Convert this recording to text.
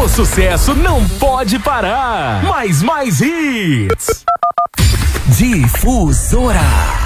O sucesso não pode parar. Mais hits. Difusora.